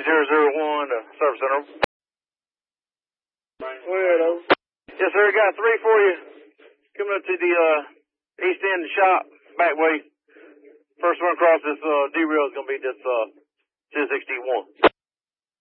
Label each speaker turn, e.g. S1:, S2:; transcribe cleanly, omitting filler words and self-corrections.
S1: 001 Service Center.
S2: Well,
S1: Yes, sir. Got 3 for you. Coming up to the east end of the shop, back way. First one across this derail is going to be this 1061.